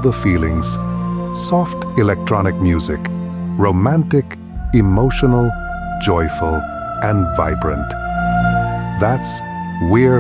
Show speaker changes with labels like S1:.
S1: the feelings. Soft electronic music. Romantic, emotional, joyful, and vibrant. That's We're